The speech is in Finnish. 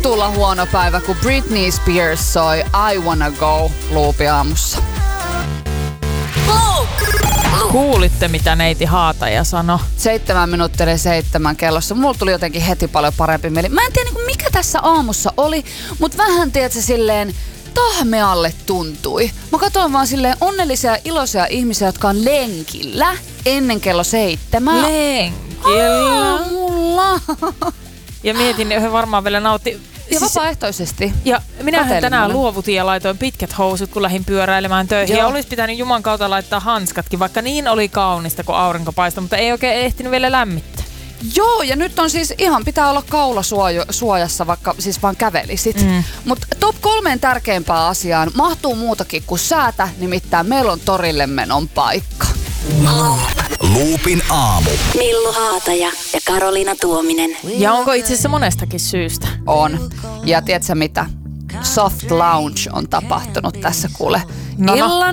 Tulla huono päivä, kun Britney Spears soi I Wanna Go -luupiaamussa. Kuulitte, mitä neiti Haataja sanoi? 7:07 kellossa. Mulla tuli jotenkin heti paljon parempi mieli. Mä en tiedä mikä tässä aamussa oli, mutta vähän tiedätkö silleen tahmealle tuntui. Mä katsoin vaan silleen onnellisia ja iloisia ihmisiä, jotka on lenkillä ennen kello 7. Lenkillä? Aamulla. Ja mietin, että he varmaan vielä nautti. Ja vapaaehtoisesti. Ja minähän tänään luovutin ja laitoin pitkät housut, kun lähdin pyöräilemään töihin. Joo. Ja olisi pitänyt Juman kautta laittaa hanskatkin, vaikka niin oli kaunista, kun aurinko paistoi, mutta ei oikein ehtinyt vielä lämmittää. Joo, ja nyt on siis ihan pitää olla kaulasuojassa, vaikka siis vaan kävelisit. Mutta top 3 tärkeimpään asiaan mahtuu muutakin kuin säätä, nimittäin meillä on torille menon paikka. Loopin aamu. Millu Haataja ja Karoliina Tuominen. Ja onko itse asiassa monestakin syystä? On. Ja tiedätkö mitä? Soft lounge on tapahtunut tässä kuule. No. Illan